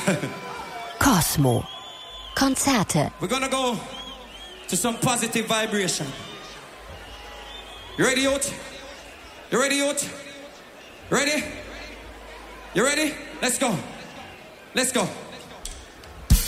Cosmo. Konzerte. We're gonna go to some positive vibration. You ready, youth? You ready, youth? Ready? You ready? Let's go. Let's go.